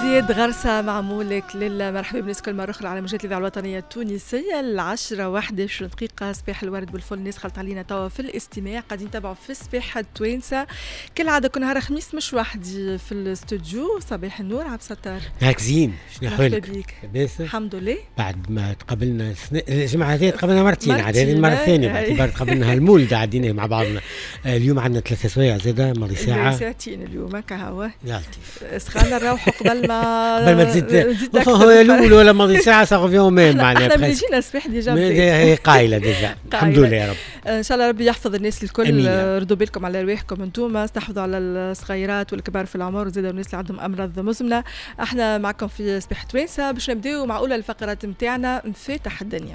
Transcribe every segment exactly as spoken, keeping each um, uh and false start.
زياد غرسة معمولك لله. مرحبا بالناس كل مرة أخرى على موجات الإذاعة الوطنية التونسية. العشرة واحدة عشرين دقيقة. صباح الورد بالفل. الناس خلط علينا توا في الاستماع، قاعدين نتابعوا في صباح التوانسة كالعادة. كل نهار خميس مش وحدي في الاستوديو. صباح النور عبد الستار. هاك زين، شنو أحوالك؟ لاباس الحمد لله. بعد ما تقابلنا سن... الجمعة هذه تقابلنا مرتين، عاد هذه المرة الثانية باعتبار تقابلنا هالمولد عدينا مع بعضنا. اليوم عندنا ثلاثة سوايع زادة، ماضي ساعة ساعتين اليوم كهوا يا لطيف. سخانة نروحوا قبل ما قبل ما تزيد هو الأول ولا ماضي ساعة صار فيهم ميم معناها. احنا بنجينا الصباح ديجا هي قايلة ديجا. الحمد لله يا رب. ان شاء الله ربي يحفظ الناس الكل. ردوا بالكم على رواحكم انتم، استحفظوا على الصغيرات والكبار في العمر وزادوا الناس اللي عندهم امراض مزمنة. احنا معكم في صباح توانسة باش نبداو مع اولى الفقرات نتاعنا مفاتح الدنيا.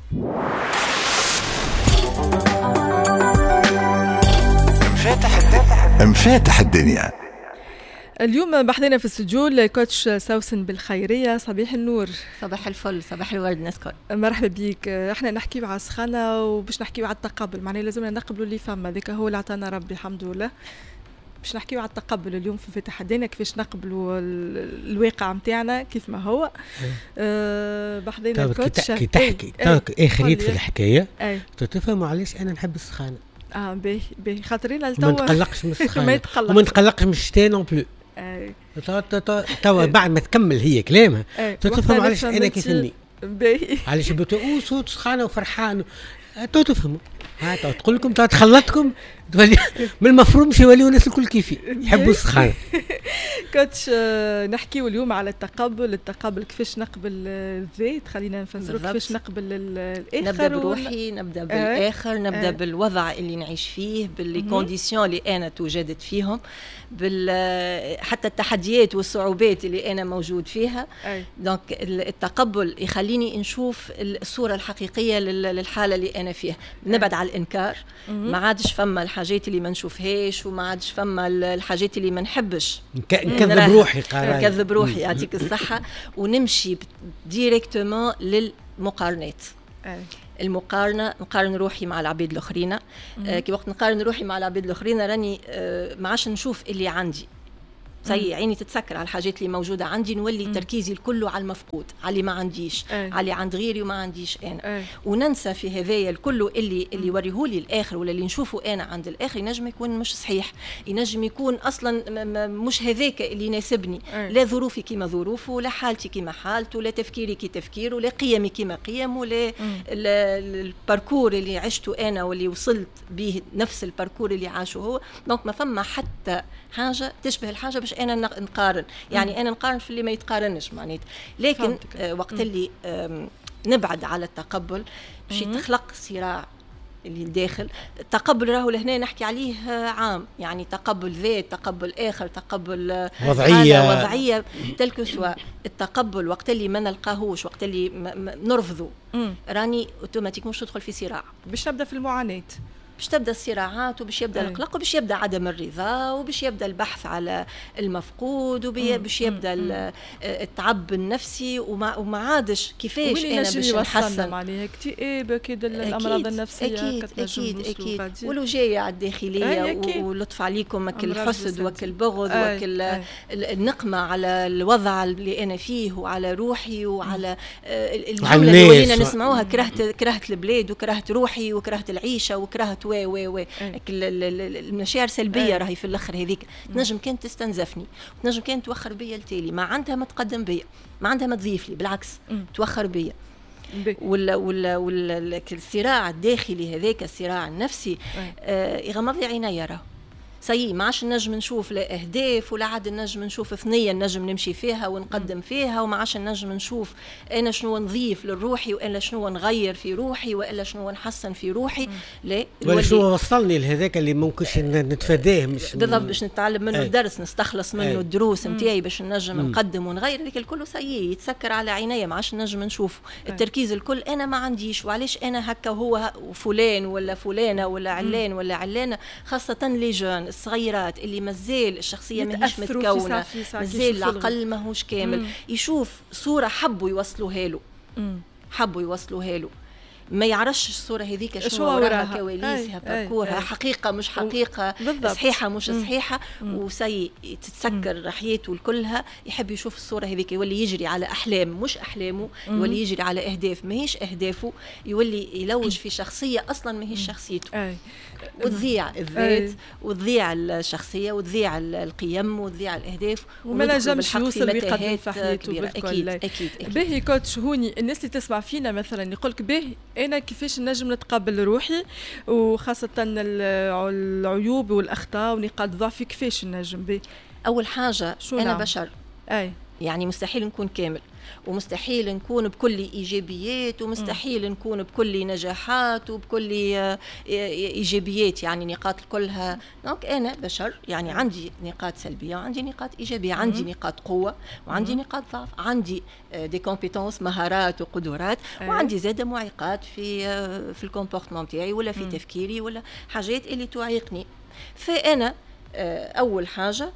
مفاتح الدنيا مفاتح الدنيا. اليوم بحضينا في الاستوديو الكوتش سوسن بالخيرية. صباح النور. صباح الفل، صباح الورد ناس كل. مرحبا بيك. احنا نحكيو على السخانة وباش نحكيو على التقبل، معناه لازمنا نقبلوا اللي فما، ذاك هو اللي عطانا ربي الحمد لله. باش نحكيو على التقبل اليوم في فتح الدنيا، كيفاش نقبلوا الواقع نتاعنا كيف ما هو. أه بحضينا الكوتش كي تحكي ايه خليت في الحكاية تفهموا علاش انا نحب السخانة. اه باهي باهي خاطرين لتوا ما نتقلقش من السخانة ما يتقلقش وما نتقلقش من الشتاء نون بلو. اي توا بعد ما تكمل هي كلامها تفهم علاش انا كيفني باهي علاش بتقول صوت سخانة وفرحان. تو تفهموا ها تقول لكم تخلطكم من المفروض مش يوليوا الناس الكل كيفي يحبوا السخانة. كوتش نحكيو اليوم على التقبل. التقبل كيفاش نقبل الذات، خلينا نفسروا كيفاش نقبل الآخر. نبدأ بروحي، نبدأ بالآخر، آه. نبدأ آه. بالوضع اللي نعيش فيه، بالكونديسيون اللي أنا تواجدت فيهم، بال حتى التحديات والصعوبات اللي أنا موجود فيها. آه. دونك التقبل يخليني نشوف الصورة الحقيقية للحالة اللي أنا فيها. نبعد على الإنكار، ما عادش فما الحاجات اللي ما نشوفهاش، وما عادش فما الحاجات اللي ما نحبش نكذب روحي. نكذب روحي يعطيك الصحة. ونمشي ديريكتومون للمقارنات. أي. المقارنة، نقارن روحي مع العباد الآخرين. آه كي وقت نقارن روحي مع العباد الآخرين راني آه ما عادش نشوف اللي عندي. صحيح عيني تتسكر على الحاجات اللي موجودة عندي، نولي مم. تركيزي الكل على المفقود، على اللي ما عنديش، أي. على اللي عند غيري وما عنديش أنا. أي. وننسى في هذايا الكل اللي اللي يوريهولي الآخر ولا اللي نشوفه أنا عند الآخر ينجم يكون مش صحيح، ينجم يكون أصلا مش هذاك اللي يناسبني. أي. لا ظروفي كما ظروفه، ولا حالتي كما حالته، ولا تفكيري كي تفكيره، ولا قيمي كما قيمه، ولا الباركور اللي عشته أنا واللي وصلت به نفس الباركور اللي عاشه هو. دونك ما فما حتى حاجة تشبه الحاجة باش أنا نقارن. يعني مم. أنا نقارن في اللي ما يتقارنش معناتها. لكن آه وقت مم. اللي نبعد على التقبل باش تخلق صراع اللي داخل. التقبل راهو لهنا نحكي عليه عام، يعني تقبل ذات، تقبل آخر، تقبل وضعية وضعية تلك سوا. التقبل وقت اللي ما نلقاهوش، وقت اللي نرفضه، راني اوتوماتيك مش تدخل في صراع، باش نبدا في المعاناة، باش تبدا الصراعات، وباش يبدا القلق، وباش يبدا عدم الرضا، وباش يبدا البحث على المفقود، وباش يبدا التعب النفسي، وما وما عادش كيفاش انا باش نحسن معناها اكتئاب كده الامراض النفسيه. اكيد اكيد اكيد, أكيد. والوجايه الداخليه، ولطف عليكم وك الحسد وك البغض وك النقمه على الوضع اللي انا فيه، وعلى روحي، وعلى الجمله اللي ولينا نسمعوها، كرهت كرهت البلاد، وكرهت روحي، وكرهت العيشه، وكرهت و و و المشاعر سلبيه راهي في الاخر هذيك. تنجم كانت تستنزفني، تنجم كانت توخر بيا التالي، ما عندها ما تقدم بيا، ما عندها ما تضيف لي، بالعكس توخر بيا. ولا ولا ولا الصراع الداخلي هذاك، الصراع النفسي، آه يغمض لي عينيا راه سي ما عادش نجم نشوف لا اهداف، ولا عاد نجم نشوف ثنيه نجم نمشي فيها ونقدم فيها، وما عادش نجم نشوف انا شنو نضيف لروحي، والا شنو نغير في روحي، والا شنو نحسن في روحي. لا ولا شنو وصلني لهذاك اللي ممكنش نتفاداه، مش بالضبط باش نتعلم منه الدرس، نستخلص منه أي. الدروس نتاعي باش نجم مم. نقدم ونغير. هذيك الكل سي يتسكر على عينيا، ما عادش نجم نشوف. التركيز الكل انا ما عنديش، وعلاش انا هكا وهو فلان ولا فلانه ولا علان ولا علانه، خاصه لي جون الصغيرات اللي مازال الشخصيه ماهيش متكونه، مازال العقل ماهوش كامل. مم. يشوف صوره حبوا يوصلوها له، مم. حبوا يوصلوها له، ما يعرفش الصوره هذيك شنو وراها، كواليسها، باركورها، حقيقه مش حقيقه، بالضبط. صحيحه مش مم. صحيحه، وسي تتسكر حياته كلها، يحب يشوف الصوره هذيك، يولي يجري على احلام مش احلامه، مم. يولي يجري على اهداف ماهيش اهدافه، يولي يلوج في شخصيه اصلا ماهيش شخصيته. أي. وتضيع الذات، وتضيع الشخصيه، وتضيع القيم، وتضيع الاهداف، وما نجمش يوصل لقدم في حياته. اكيد اكيد, أكيد. باهي كوتش هوني، الناس اللي تسمع فينا مثلا يقولك باهي انا كيفاش نجم نتقبل روحي، وخاصه العيوب والاخطاء ونقاط ضعفي، كيفاش نجم به؟ اول حاجه انا نعم. بشر، اي يعني مستحيل نكون كامل، ومستحيل نكون بكل إيجابيات، ومستحيل م. نكون بكل نجاحات وبكل إيجابيات، يعني نقاط كلها. دونك أنا بشر، يعني م. عندي نقاط سلبية وعندي نقاط إيجابية، م. عندي نقاط قوة وعندي م. نقاط ضعف، عندي دي كومبيتونس مهارات وقدرات، أي. وعندي زادة معيقات في في الكومبورتمون تاعي ولا في م. تفكيري ولا حاجات اللي تعيقني. فأنا أول حاجة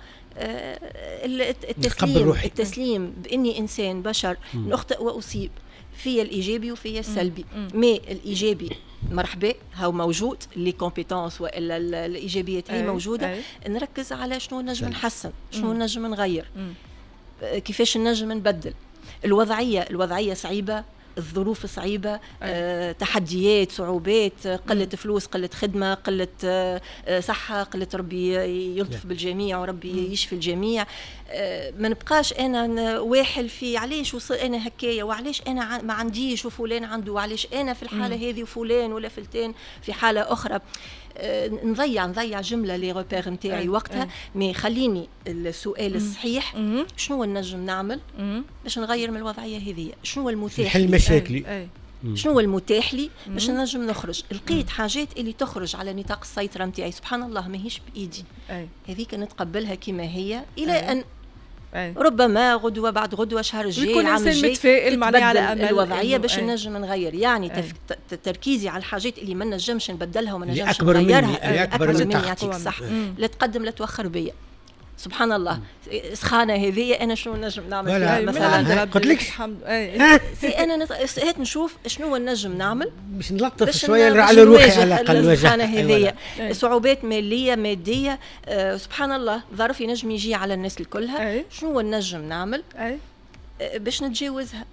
التسليم التسليم باني انسان بشر، نخطئ واصيب، في الايجابي وفي السلبي. ما الايجابي مرحبا هو موجود، لي كومبيتونس والا الايجابيات هي موجوده. أي. نركز على شنو نجم نحسن، شنو نجم نغير، كيفاش نجم نبدل. الوضعيه الوضعيه صعيبه، الظروف صعيبة، آه، تحديات، صعوبات، قلة مم. فلوس، قلة خدمة، قلة آه، صحة، قلة ربي يلطف بالجميع وربي مم. يشفي الجميع. آه، ما نبقاش أنا واحل في علاش وصل أنا هكايا، وعلاش أنا ما عنديش وفلان عنده، وعلاش أنا في الحالة مم. هذه وفلان ولا فلتان في حالة أخرى. آه، نضيع نضيع جملة لي روبير نتاعي وقتها. ما خليني السؤال الصحيح، مم. شنو نجم نعمل مم. باش نغير من الوضعية هذه؟ شنو المتاح حل مشاكلي؟ شنو المتاح لي باش نجم نخرج؟ لقيت حاجات اللي تخرج على نطاق السيطرة نتاعي، سبحان الله ماهيش بإيدي، هذيك نتقبلها كما هي إلى أي. أن أي. ربما غدوة بعد غدوة، شهر الجاي، عام الجاي، تتبدل على أمل الوضعية باش نجم نغير. يعني تف... تركيزي على الحاجات اللي ما نجمش نبدلها وما نجمش نغيرها، أكبر مني، يعطيك الصح. لا تقدم لا تؤخر بيا. سبحان الله. سخانه هذه انا شنو نجم نعمل فيها مثلا؟ قلت لك الحمد سي انا نت... نشوف شنو نجم نعمل باش نلطف شويه على روحي على الاقل. السخانه هذه صعوبات ماليه ماديه، آه سبحان الله، ظرف ينجم يجي على الناس الكلها. شنو نجم نعمل باش نتجاوزها؟